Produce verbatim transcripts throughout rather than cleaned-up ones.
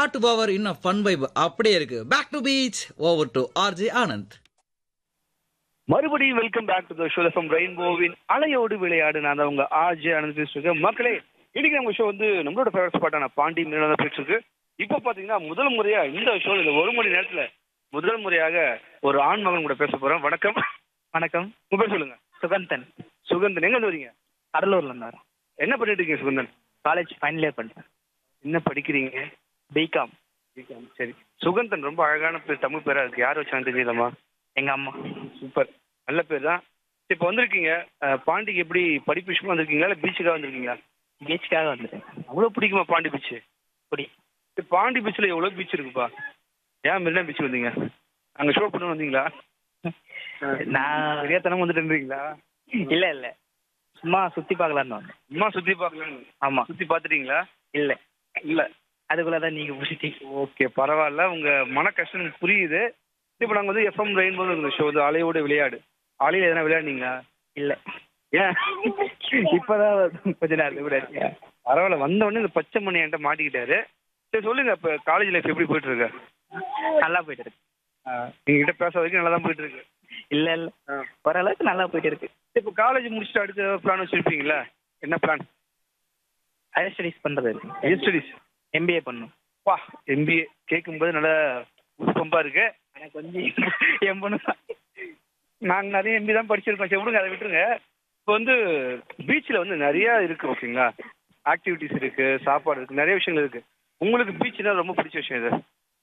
பாட்டு பவர் இன்னும் fun vibe அப்படியே இருக்கு. Back to beach over to RJ Anand. மறுபடியும் welcome back to the show from ரெயின்போவின் அலையோடு விளையாடு. நான் தான் உங்க ஆர்ஜே ஆனந்த் பேசிட்டு மக்களே. இன்னைக்கு நம்ம ஷோ வந்து நம்மளோட ஃபேவரட் ஸ்பாட்டான பாண்டி மீனான போயிட்டு இருக்கு. இப்போ பாத்தீங்கன்னா முதல் முறையா இந்த ஷோ இந்த ஒரு மணி நேரத்துல முதல் முறையாக ஒரு ஆண் மகன் கூட பேச போறோம். வணக்கம். வணக்கம். உங்க பேர் சொல்லுங்க. சுகந்தன். சுகந்தன் எங்க இருந்து வரீங்க? கடலூர்ல இருந்தார். என்ன பண்ணிட்டு இருக்கீங்க சுகந்தன்? காலேஜ் ஃபைனல் இயர் பண்ணிட்டேன். என்ன படிக்கிறீங்க? பிகாம். பிகாம். சரி. சுகந்தன் ரொம்ப அழகான பேர், தமிழ் பேரா இருக்கு. யார் வச்சான்னு தெரியலமா? எங்க அம்மா. சூப்பர், நல்ல பேர் தான். இப்போ வந்திருக்கீங்க பாண்டிக்கு, எப்படி படிப்பு விஷயமா வந்திருக்கீங்களா இல்லை பீச்சுக்காக வந்திருக்கீங்களா? பீச்சுக்காக வந்துட்டேன். அவ்வளோ பிடிக்குமா பாண்டி பீச்சு? பிடி. பாண்டி பீச்சில் எவ்வளோ பீச் இருக்குப்பா? ஏன் மெரினா பீச் வந்தீங்க? அங்கே ஷோ பண்ண வந்தீங்களா? நான் தெரியாதனமா வந்துட்டுங்களா? இல்ல இல்ல சும்மா சுத்தி பார்க்கலான்னு வந்தேன். சும்மா சுற்றி பார்க்கலான்னு. ஆமா. சுற்றி பார்த்துட்டீங்களா? இல்ல இல்லை. அதுக்குள்ளதான் நீங்க பிடிச்சிட்டீங்க. ஓகே, பரவாயில்ல. உங்கள் மன கஷ்டம் எனக்கு புரியுது. இப்போ நாங்கள் வந்து எஃப்எம் ரெயின்போ இந்த ஷோ வந்து அலையோட விளையாடு. அலையில் எதனா விளையாடுனீங்களா? இல்ல. ஏன் இப்பதான் கொஞ்ச நேரத்துக்கு கூட இருக்கேன். பரவாயில்ல, வந்தவொடனே இந்த பச்சை மணி என்கிட்ட மாட்டிக்கிட்டாரு. சரி சொல்லுங்க, இப்போ காலேஜ் லைஃப் எப்படி போயிட்டு இருக்கு? நல்லா போயிட்டு இருக்கு. எங்ககிட்ட பேச வரைக்கும் நல்லா தான் போயிட்டு இருக்கு. இல்ல இல்ல ஓரளவுக்கு நல்லா போயிட்டு இருக்கு. இப்போ காலேஜ் முடிச்சுட்டு அடுத்த பிளான் வச்சிருப்பீங்களா? என்ன பிளான்? ஹையர் ஸ்டடிஸ் பண்றது. ஹையர் ஸ்டடிஸ் எம்பிஏ பண்ணும். பா, எம்பிஏ கேட்கும்போது நல்லா பம்பா இருக்கு. எனக்கு கொஞ்சம் என் பொண்ணு நாங்கள் நிறைய எம்பி தான் படிச்சிருக்கோம். சரி விடுங்க, அதை விட்டுருங்க. இப்போ வந்து பீச்சில் வந்து நிறையா இருக்குது, ஓகேங்களா? ஆக்டிவிட்டிஸ் இருக்குது, சாப்பாடு இருக்குது, நிறைய விஷயங்கள் இருக்குது. உங்களுக்கு பீச்சில் ரொம்ப பிடிச்ச விஷயம் இது?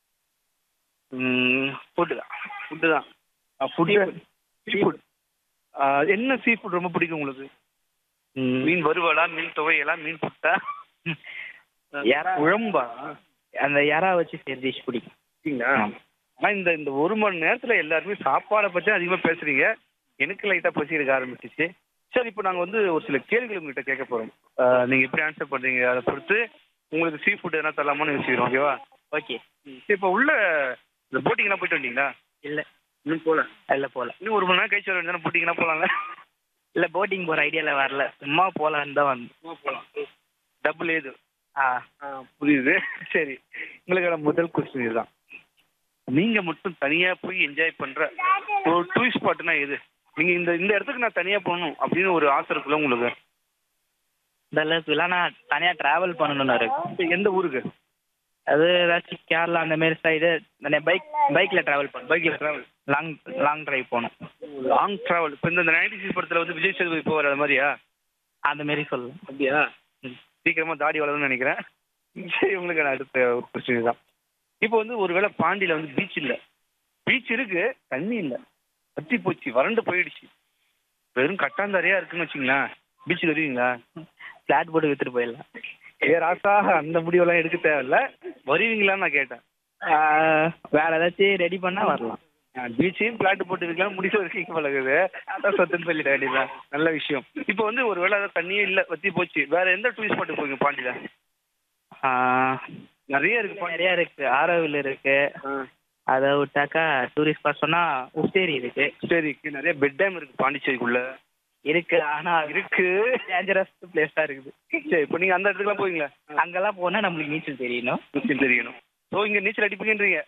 ஃபுட்டு தான். ஃபுட்டு தான். Food, sea food. என்ன சீ ஃபுட் ரொம்ப பிடிக்கும் உங்களுக்கு? மீன் வறுவலா, மீன் துவையலா, மீன் புட்டா, யாரா குழம்பா? அந்த யாரா வச்சு சரி டிஷ் பிடிக்கும். சரிங்களா? ஆனால் இந்த இந்த ஒரு மணி நேரத்தில் எல்லாருமே சாப்பாடை பற்றி அதிகமாக பேசுகிறீங்க. எனக்கு லைட்டாக பசி எடுக்க ஆரம்பிச்சிச்சு. சரி, இப்போ நாங்கள் வந்து ஒரு சில கேள்விகள் உங்கள்கிட்ட கேட்க போகிறோம். நீங்கள் எப்படி ஆன்சர் பண்ணுறீங்க அதை பொறுத்து உங்களுக்கு சீ ஃபுட் எதனா தரலாமான்னு யோசிக்கிறோம், ஓகேவா? ஓகே. சரி, இப்போ உள்ள இந்த போட்டிங்லாம் போயிட்டு வந்தீங்களா? இல்ல இன்னும் போகல. இல்ல போல. இன்னும் ஒரு மணி நேரம் கழிச்சு வர வேண்டியதானே, போட்டிங்லாம் போகலாங்க. இல்ல போட்டிங் போற ஐடியால வரல, சும்மா போலான்னு தான் வந்து. சும்மா போகலாம். டபுள் ஏது. ஆ ஆ புரியுது. சரி, உங்களுக்கான முதல் கொஸ்டின் இதுதான். நீங்கள் மட்டும் தனியாக போய் என்ஜாய் பண்ணுற ஒரு டூரிஸ்ட் ஸ்பாட்னா எது? நீங்கள் இந்த இந்த இடத்துக்கு நான் தனியாக போகணும் அப்படின்னு ஒரு ஆசை இருக்குல்ல உங்களுக்கு? இந்த அளவுக்கு இல்லை, நான் தனியா டிராவல் பண்ணணும்னு இருக்கு. எந்த ஊருக்கு? அது ஏதாச்சும் கேரளா அந்த மாதிரி சைடு பைக் பைக்ல டிராவல் பண்ணணும். பைக்கில் ட்ராவல், லாங் லாங் டிரைவ் போகணும். Long travel. இப்போ இந்த நைன்டி சிக்ஸ் படத்தில் வந்து விஜய் சேதுபதி போவார், அது மாதிரியா? அந்த மாதிரி சொல்லலாம். அப்படியா? சீக்கிரமாக தாடி வளரும்னு நினைக்கிறேன். சரி, உங்களுக்கு நான் அடுத்த ஒரு கொஸ்டின் தான். இப்போ வந்து ஒருவேளை பாண்டியில் வந்து பீச் இல்லை, பீச் இருக்கு, தண்ணி இல்லை, வத்தி போச்சு, வறண்டு போயிடுச்சு, வெறும் கட்டாந்தாரியா இருக்குன்னு வச்சுங்களேன், பீச்சுக்கு வருவீங்களா? ஃபிளாட் போட்டு வித்துட்டு போயிடலாம். ஏ ராசா, அந்த முடிவெல்லாம் எடுக்க தேவையில்ல. வருவீங்களான்னு நான் கேட்டேன். வேற ஏதாச்சும் ரெடி பண்ணா வரலாம். பீச்சையும் பிளாட் போட்டு இருக்கலாம், முடிவு இருக்கீங்க பழகுது. அதான் சொத்துன்னு சொல்லிட வேண்டியதான். நல்ல விஷயம். இப்போ வந்து ஒரு வேளை அதான் தண்ணியே இல்லை, வத்தி போச்சு, வேற எந்த டூரிஸ்ட் ஸ்பாட்டுக்கு போவீங்க பாண்டியில? நிறைய இருக்கு. நிறைய இருக்கு. ஆரோவில் இருக்கு. அதை விட்டாக்கா டூரிஸ்ட் ஸ்பாட் சொன்னா உஸ்டேரி இருக்கு. உஸ்டேரிக்கு நிறைய பெட் டேம் இருக்கு பாண்டிச்சேரிக்குள்ள. இருக்கு, ஆனா இருக்கு, டேஞ்சரஸ் பிளேஸா இருக்குது. சரி, இப்போ நீங்க அந்த இடத்துக்குலாம் போவீங்களா? அங்கெல்லாம் போனா நம்மளுக்கு நீச்சல் தெரியணும். நீச்சல் தெரியணும். ஸோ இங்க நீச்சல் அடிப்பீங்கன்றீங்க.